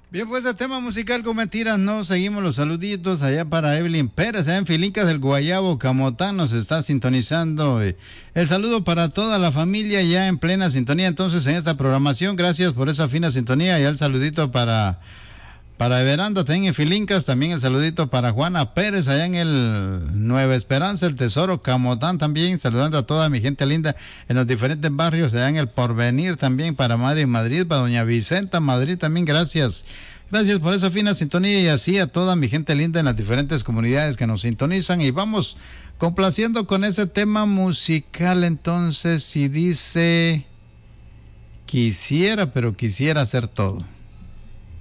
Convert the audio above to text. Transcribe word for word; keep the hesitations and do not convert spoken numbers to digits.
Bien, pues el tema musical con mentiras no. Seguimos los saluditos allá para Evelyn Pérez, allá en Filincas del Guayabo, Camotán, nos está sintonizando. Eh, El saludo para toda la familia ya en plena sintonía entonces en esta programación. Gracias por esa fina sintonía y el saludito para, para Everanda también en Filincas. También el saludito para Juana Pérez allá en el Nueva Esperanza, el Tesoro, Camotán también. Saludando a toda mi gente linda en los diferentes barrios allá en el Porvenir también para Madrid Madrid, para doña Vicenta Madrid también. Gracias. Gracias por esa fina sintonía y así a toda mi gente linda en las diferentes comunidades que nos sintonizan. Y vamos complaciendo con ese tema musical entonces y dice: quisiera, pero quisiera hacer todo.